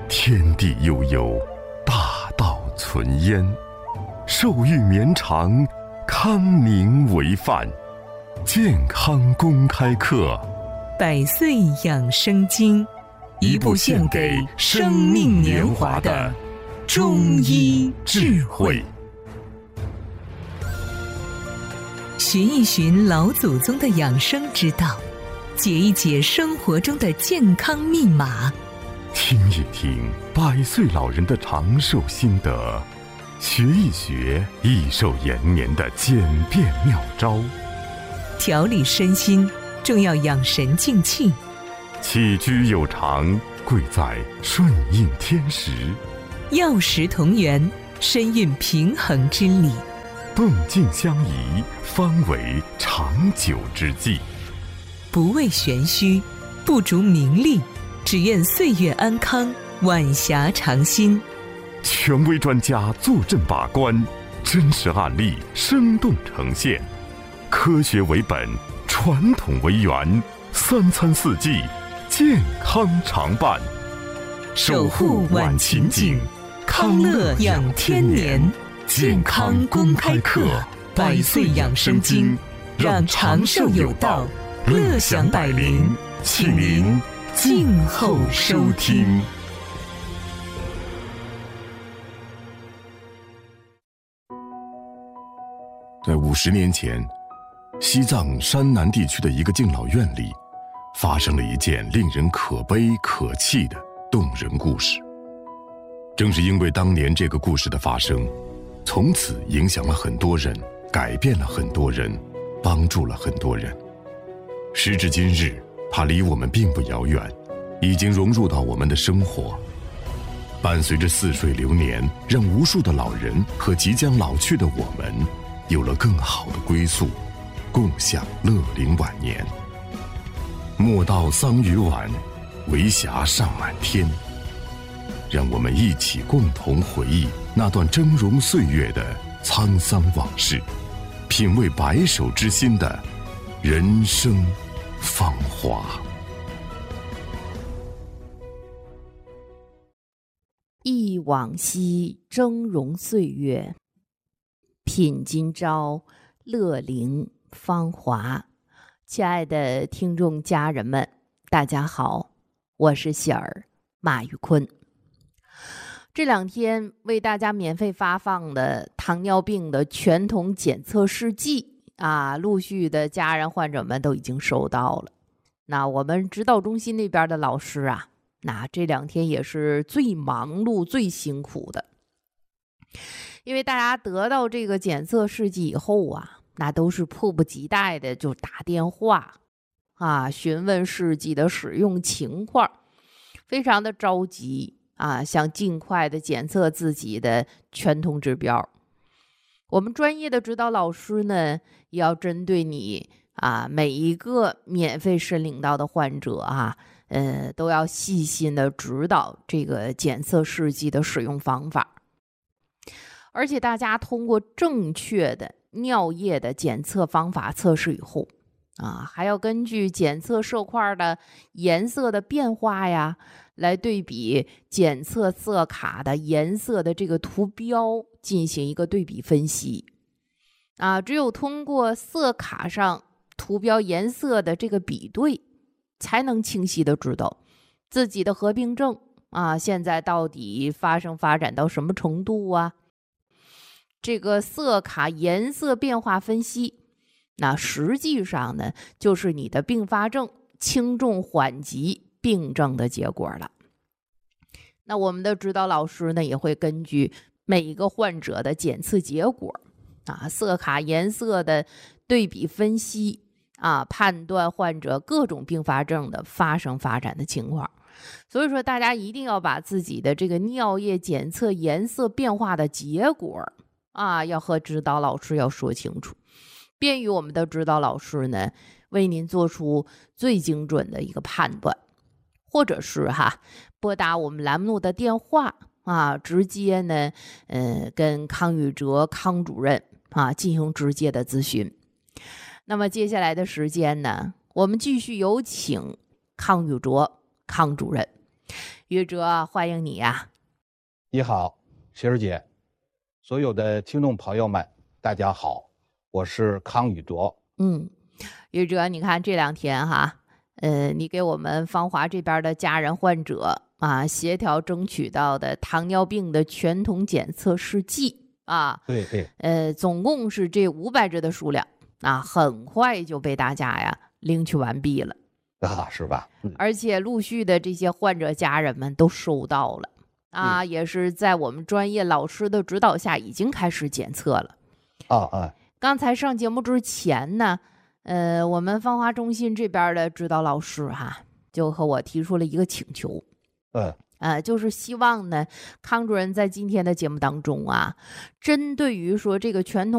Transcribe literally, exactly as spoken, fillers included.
天地悠悠，大道存焉。寿育绵长，康宁为范。健康公开课， 百岁养生经，一部献给生命年华的中医智慧。寻一寻老祖宗的养生之道，解一解生活中的健康密码， 听一听百岁老人的长寿心得，学一学益寿延年的简便妙招。 调理身心，重要养神静气。 起居有常，贵在顺应天时。 药食同源，身运平衡之理。 动静相宜，方为长久之计。 不为玄虚，不逐名利，只愿岁月安康，晚霞长新。 权威专家坐镇把关，真实案例生动呈现，科学为本，传统为源，三餐四季，健康常伴。 守护晚晴景，康乐养天年。健康公开课，百岁养生经，让长寿有道，乐享百龄，请您静候收听。 在五十年前，西藏山南地区的一个敬老院里，发生了一件令人可悲可泣的动人故事。正是因为当年这个故事的发生，从此影响了很多人，改变了很多人，帮助了很多人。时至今日，它离我们并不遥远，已经融入到我们的生活，伴随着似水流年，让无数的老人和即将老去的我们有了更好的归宿，共享乐龄晚年。莫道桑榆晚，为霞尚满天。让我们一起共同回忆那段峥嵘岁月的沧桑往事，品味白首之心的人生芳华。 忆往昔峥嵘岁月，品今朝乐龄芳华。亲爱的听众家人们，大家好，我是喜儿马玉坤。这两天为大家免费发放的糖尿病的全统检测试剂啊，陆续的家人患者们都已经收到了。那我们指导中心那边的老师啊，那这两天也是最忙碌最辛苦的，因为大家得到这个检测试剂以后啊，那都是迫不及待的就打电话啊，询问试剂的使用情况，非常的着急啊，想尽快的检测自己的全统指标。我们专业的指导老师呢，也要针对你啊每一个免费申领到的患者啊，呃，都要细心的指导这个检测试剂的使用方法。而且大家通过正确的尿液的检测方法测试以后啊，还要根据检测色块的颜色的变化呀，来对比检测色卡的颜色的这个图标进行一个对比分析啊。只有通过色卡上图标颜色的这个比对，才能清晰的知道自己的合并症啊现在到底发生发展到什么程度啊。这个色卡颜色变化分析，那实际上呢，就是你的并发症轻重缓急病症的结果了。那我们的指导老师呢，也会根据每一个患者的检测结果啊，色卡颜色的对比分析啊，判断患者各种并发症的发生发展的情况。所以说，大家一定要把自己的这个尿液检测颜色变化的结果啊，要和指导老师要说清楚，便于我们的指导老师呢，为您做出最精准的一个判断。或者是哈，拨打我们栏目的电话啊，直接呢，呃，跟康宇哲康主任啊进行直接的咨询。那么接下来的时间呢，我们继续有请康宇哲康主任宇哲，欢迎你呀、啊！ 你好，琪儿姐，所有的听众朋友们，大家好，我是康宇卓。 嗯，宇哲，你看这两天哈，呃，你给我们芳华这边的家人患者啊，协调争取到的糖尿病的全统检测试剂啊， 对对， 呃，总共是这五百支的数量啊，很快就被大家呀领取完毕了啊，是吧？嗯、 而且陆续的这些患者家人们都收到了啊、嗯，也是在我们专业老师的指导下已经开始检测了。 啊啊！ 刚才上节目之前呢，呃，我们芳华中心这边的指导老师哈，就和我提出了一个请求， 嗯， 呃，就是希望呢，康主任在今天的节目当中啊，针对于说这个全统